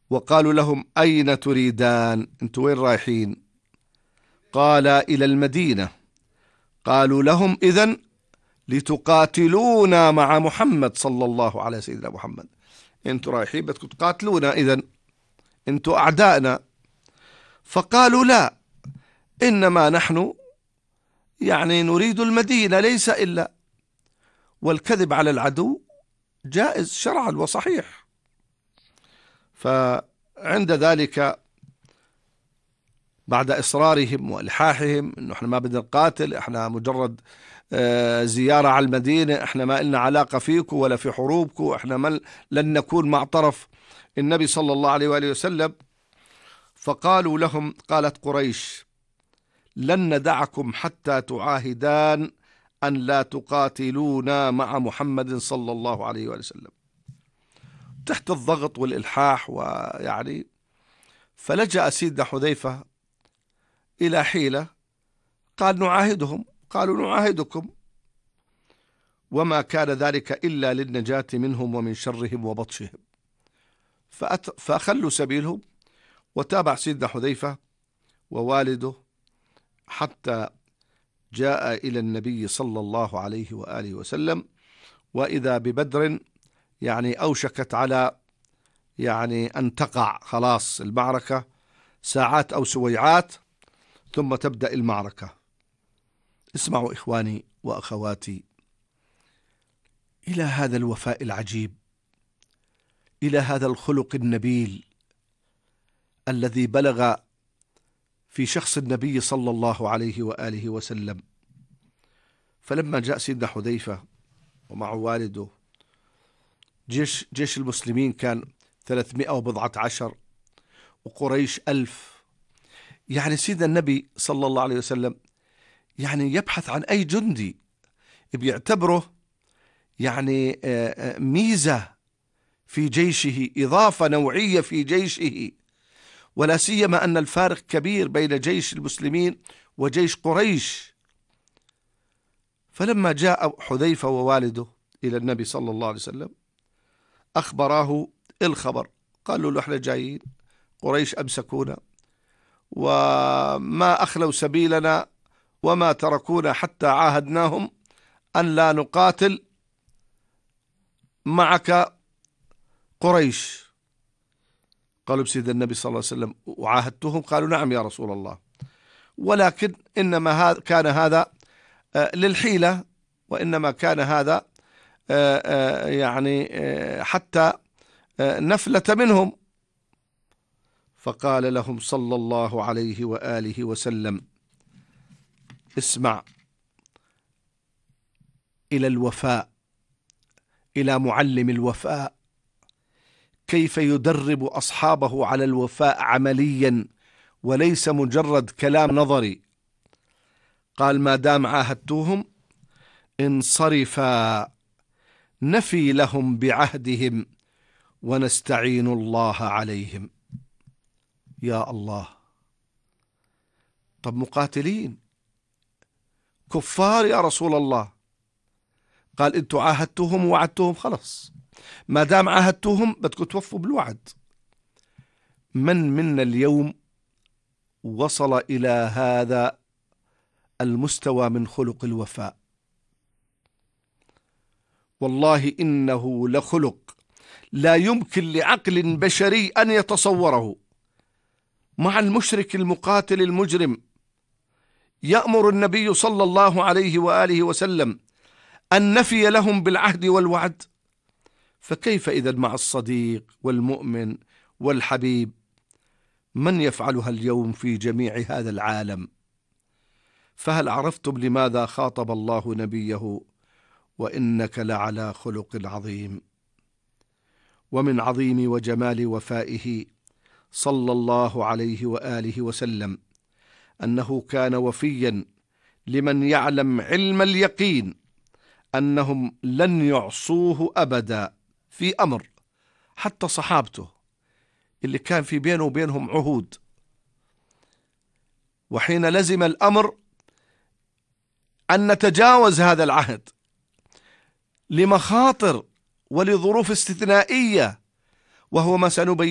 وقالوا لهم: أين تريدان؟ أنتم وين رايحين؟ قال: إلى المدينة. قالوا لهم: إذن لتقاتلونا مع محمد صلى الله على سيدنا محمد، أنتم رايحين بدكم تقاتلونا، إذن أنتم أعدائنا. فقالوا: لا، إنما نحن نريد المدينة، ليس إلا. والكذب على العدو جائز شرعا وصحيح. فعند ذلك بعد إصرارهم وإلحاحهم إنه إحنا ما بدنا نقاتل، إحنا مجرد زيارة على المدينة، إحنا ما لنا علاقة فيكم ولا في حروبكم، إحنا لن نكون مع طرف النبي صلى الله عليه وآله وسلم. فقالوا لهم، قالت قريش: لن ندعكم حتى تعاهدان أن لا تقاتلونا مع محمد صلى الله عليه وآله وسلم، تحت الضغط والإلحاح فلجأ سيدنا حذيفة إلى حيلة، قال: نعاهدهم. قالوا: نعاهدكم. وما كان ذلك إلا للنجاة منهم ومن شرهم وبطشهم. فأخلوا سبيلهم وتابع سيدنا حذيفة ووالده حتى جاء إلى النبي صلى الله عليه وآله وسلم، وإذا ببدر أوشكت على أن تقع، خلاص المعركة ساعات أو سويعات ثم تبدأ المعركة. اسمعوا إخواني وأخواتي إلى هذا الوفاء العجيب، إلى هذا الخلق النبيل الذي بلغ في شخص النبي صلى الله عليه وآله وسلم. فلما جاء سيدنا حذيفة ومع والده، جيش المسلمين كان 310 وقريش 1000. سيدنا النبي صلى الله عليه وسلم يبحث عن أي جندي بيعتبره ميزة في جيشه، إضافة نوعية في جيشه، ولا سيما أن الفارق كبير بين جيش المسلمين وجيش قريش. فلما جاء حذيفة ووالده إلى النبي صلى الله عليه وسلم أخبراه الخبر، قالوا له: احنا جايين، قريش أمسكونا وما أخلوا سبيلنا وما تركونا حتى عاهدناهم أن لا نقاتل معك قريش. قالوا بسيد النبي صلى الله عليه وسلم: وعاهدتهم؟ قالوا: نعم يا رسول الله، ولكن إنما كان هذا للحيلة، وإنما كان هذا حتى نفلت منهم. فقال لهم صلى الله عليه وآله وسلم: اسمع إلى الوفاء، إلى معلم الوفاء، كيف يدرب أصحابه على الوفاء عمليا وليس مجرد كلام نظري. قال: ما دام عاهدتوهم انصرفا، نفي لهم بعهدهم ونستعين الله عليهم. يا الله! طب مقاتلين كفار يا رسول الله. قال: انتوا عاهدتوهم ووعدتوهم، خلص ما دام عاهدتوهم بدكم توفوا بالوعد. من منا اليوم وصل إلى هذا المستوى من خلق الوفاء؟ والله إنه لخلق لا يمكن لعقل بشري أن يتصوره. مع المشرك المقاتل المجرم يأمر النبي صلى الله عليه وآله وسلم أن نفي لهم بالعهد والوعد، فكيف إذا مع الصديق والمؤمن والحبيب؟ من يفعلها اليوم في جميع هذا العالم؟ فهل عرفتم لماذا خاطب الله نبيه: وإنك لعلى خلق عظيم؟ ومن عظيم وجمال وفائه صلى الله عليه وآله وسلم أنه كان وفيا لمن يعلم علم اليقين أنهم لن يعصوه أبدا في أمر، حتى صحابته اللي كان في بينه وبينهم عهود، وحين لزم الأمر أن نتجاوز هذا العهد لمخاطر ولظروف استثنائية، وهو ما سنبين